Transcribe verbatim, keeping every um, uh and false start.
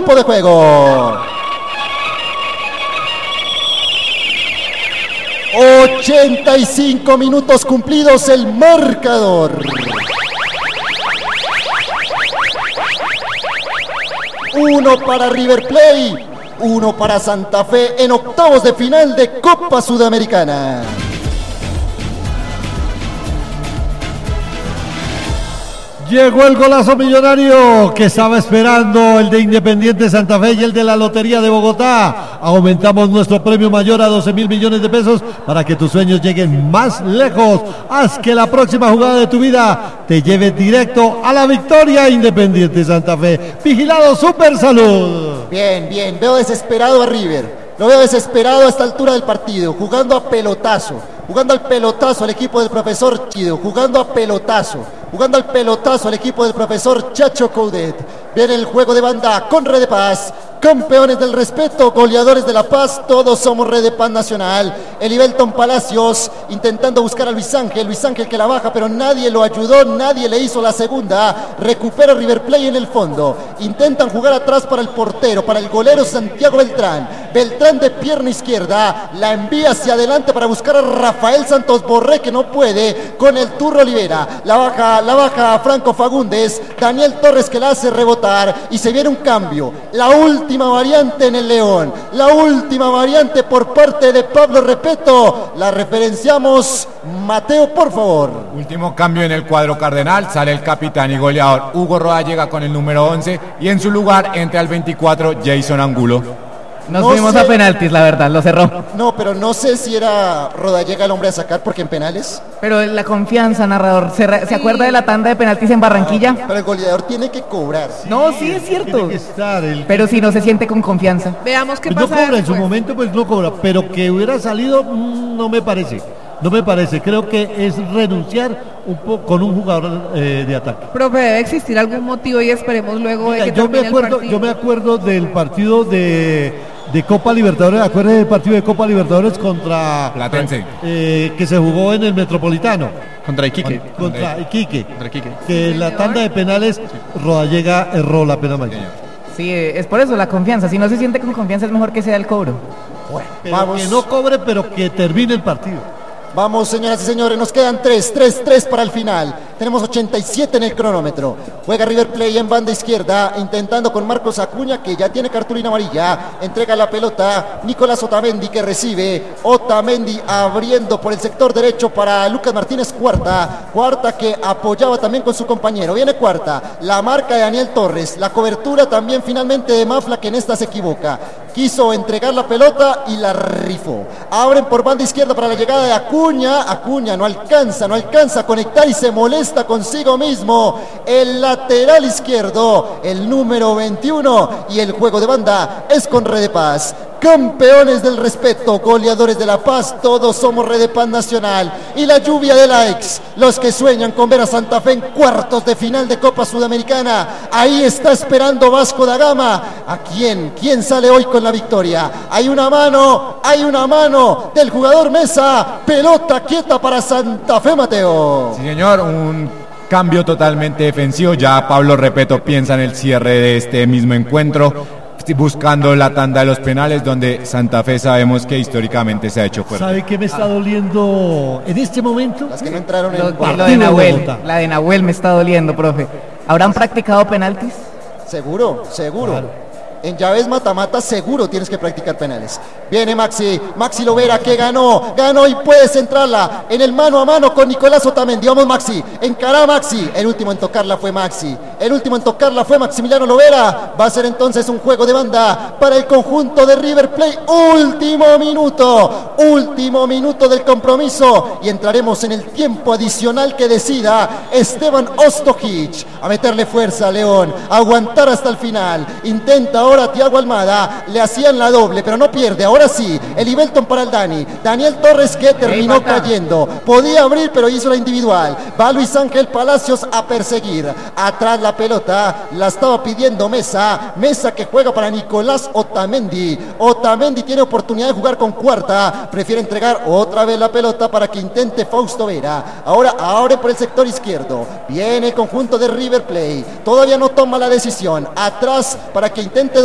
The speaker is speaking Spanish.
tiempo de juego. ochenta y cinco minutos cumplidos el marcador. Uno para River Plate, uno para Santa Fe en octavos de final de Copa Sudamericana. Llegó el golazo millonario que estaba esperando el de Independiente Santa Fe y el de la Lotería de Bogotá. Aumentamos nuestro premio mayor a doce mil millones de pesos para que tus sueños lleguen más lejos. Haz que la próxima jugada de tu vida te lleve directo a la victoria. Independiente Santa Fe. Vigilado Super Salud. Bien, bien, veo desesperado a River. Lo veo desesperado a esta altura del partido, jugando a pelotazo, jugando al pelotazo al equipo del profesor Chido, jugando a pelotazo, jugando al pelotazo al equipo del profesor Chacho Coudet. Viene el juego de banda con Red de Paz, campeones del respeto, goleadores de la paz, todos somos Red de Paz Nacional. Elivelton Palacios intentando buscar a Luis Ángel, Luis Ángel que la baja, pero nadie lo ayudó, nadie le hizo la segunda. Recupera River Plate en el fondo, intentan jugar atrás para el portero, para el golero Santiago Beltrán. Beltrán de pierna izquierda, la envía hacia adelante para buscar a Rafael Santos Borré, que no puede con el Turro Olivera. La baja, la baja a Franco Fagundes, Daniel Torres que la hace rebotar y se viene un cambio. La última variante en el León, la última variante por parte de Pablo Repeto. La referenciamos, Mateo, por favor. Último cambio en el cuadro cardenal, sale el capitán y goleador Hugo Roda, llega con el número once y en su lugar entra el veinticuatro Jason Angulo. Nos No fuimos sé. a penaltis, la verdad, lo cerró. No, pero no sé si era Rodallega el hombre a sacar, porque en penales. Pero la confianza, narrador. ¿Se, re- ¿se acuerda de la tanda de penaltis en Barranquilla? Pero el goleador tiene que cobrar. No, sí, es cierto. Tiene que estar el... Pero si no se siente con confianza. Veamos qué Pues no pasa cobra, en su después. momento pues no cobra, pero que hubiera salido mm, no me parece, no me parece, creo que es renunciar un poco con un jugador eh, de ataque. Profe, debe existir algún motivo y esperemos luego Mira, de que yo me termine el acuerdo, partido. yo me acuerdo del partido de, de Copa Libertadores, acuérdate del partido de Copa Libertadores contra Platense. eh, que se jugó en el Metropolitano Contra Iquique. contra Iquique, Contra Iquique. que en la tanda de penales Rodallega erró la pena mayor. Sí, es por eso la confianza. Si no se siente con confianza es mejor que sea el cobro. Pero Vamos. que no cobre, pero que termine el partido. Vamos, señoras y señores, nos quedan tres, tres, tres para el final. Tenemos ochenta y siete en el cronómetro. Juega River Plate en banda izquierda, intentando con Marcos Acuña, que ya tiene cartulina amarilla. Entrega la pelota Nicolás Otamendi, que recibe. Otamendi abriendo por el sector derecho para Lucas Martínez, Cuarta. Cuarta que apoyaba también con su compañero. Viene Cuarta, la marca de Daniel Torres. La cobertura también finalmente de Mafla, que en esta se equivoca. Quiso entregar la pelota y la rifó. Abren por banda izquierda para la llegada de Acuña. Acuña no alcanza, no alcanza a conectar y se molesta consigo mismo. El lateral izquierdo, el número veintiuno. Y el juego de banda es con Red de Paz. Campeones del respeto, goleadores de la paz, todos somos Red de Paz Nacional. Y la lluvia de likes, los que sueñan con ver a Santa Fe en cuartos de final de Copa Sudamericana. Ahí está esperando Vasco da Gama. ¿A quién? ¿Quién sale hoy con la victoria? Hay una mano, hay una mano del jugador Mesa. Pelota quieta para Santa Fe, Mateo. Sí, señor, un cambio totalmente defensivo. Ya Pablo Repeto piensa en el cierre de este mismo encuentro, buscando la tanda de los penales, donde Santa Fe sabemos que históricamente se ha hecho fuerte. ¿Sabe qué me está doliendo en este momento? Las que no entraron en Lo, el lo partido. de Nahuel, Bogotá. la de Nahuel me está doliendo, profe. ¿Habrán practicado penaltis? Seguro, seguro. En llaves mata-mata seguro tienes que practicar penales. Viene Maxi, Maxi Lovera que ganó, ganó y puede centrarla en el mano a mano con Nicolás Otamendi. Vamos Maxi, encará Maxi. El último en tocarla fue Maxi. El último en tocarla fue Maximiliano Lovera. Va a ser entonces un juego de banda para el conjunto de River Plate. Último minuto, último minuto del compromiso y entraremos en el tiempo adicional que decida Esteban Ostojic. A meterle fuerza a León, a aguantar hasta el final. Intenta ahora Thiago Almada, le hacían la doble, pero no pierde. Ahora sí, el Ibelton para el Dani. Daniel Torres que terminó Ey, falta. cayendo. Podía abrir, pero hizo la individual. Va Luis Ángel Palacios a perseguir. Atrás la pelota, la estaba pidiendo Mesa. Mesa que juega para Nicolás Otamendi. Otamendi tiene oportunidad de jugar con Cuarta. Prefiere entregar otra vez la pelota para que intente Fausto Vera. Ahora abre por el sector izquierdo. Viene el conjunto de River Plate. Todavía no toma la decisión. Atrás para que intente